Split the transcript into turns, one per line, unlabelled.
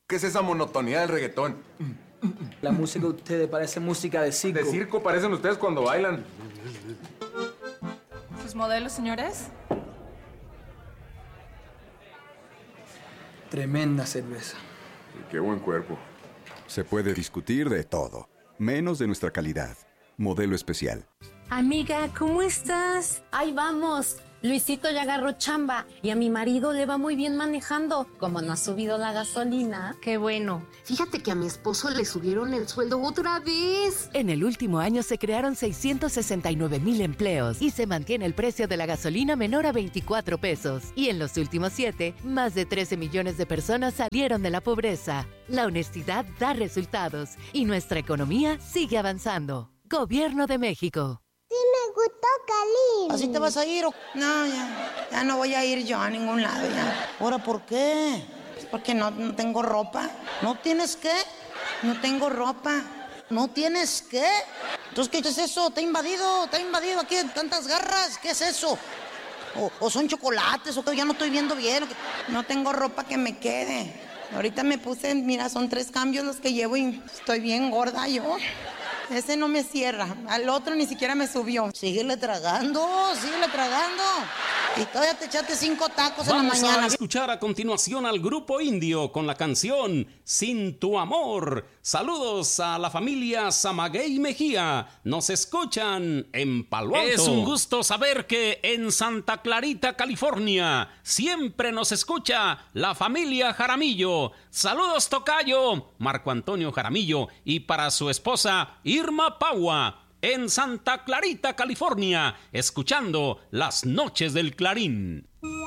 ¿Qué es esa monotonía del reggaetón?
La música de ustedes parece música de circo.
De circo parecen ustedes cuando bailan.
¿Sus modelos, señores?
Tremenda cerveza.
Y qué buen cuerpo.
Se puede discutir de todo, menos de nuestra calidad. Modelo especial.
Amiga, ¿cómo estás?
Ahí vamos. Luisito ya agarró chamba y a mi marido le va muy bien manejando. Como no ha subido la gasolina.
Qué bueno.
Fíjate que a mi esposo le subieron el sueldo otra vez.
En el último año se crearon 669,000 empleos y se mantiene el precio de la gasolina menor a 24 pesos. Y en los últimos 7, más de 13 millones de personas salieron de la pobreza. La honestidad da resultados y nuestra economía sigue avanzando. Gobierno de México.
Sí me gustó, Kalin.
¿Así te vas a ir o...?
No, ya no voy a ir yo a ningún lado ya.
¿Ahora por qué?
Pues porque no tengo ropa.
¿No tienes qué?
No tengo ropa.
¿No tienes qué? Entonces, ¿qué es eso? ¿Te ha invadido aquí tantas garras? ¿Qué es eso? ¿O son chocolates o qué? Ya no estoy viendo bien.
No tengo ropa que me quede. Ahorita me puse, mira, son 3 cambios los que llevo y estoy bien gorda yo. Ese no me cierra, al otro ni siquiera me subió.
Síguele tragando. Y todavía te echaste 5 tacos en la mañana.
Vamos a escuchar a continuación al Grupo Indio con la canción Sin tu amor. Saludos a la familia Samaguey Mejía. Nos escuchan en Palo Alto. Es un gusto saber que en Santa Clarita, California, siempre nos escucha la familia Jaramillo. Saludos, tocayo Marco Antonio Jaramillo, y para su esposa Irma Paua, en Santa Clarita, California, escuchando Las Noches del Clarín.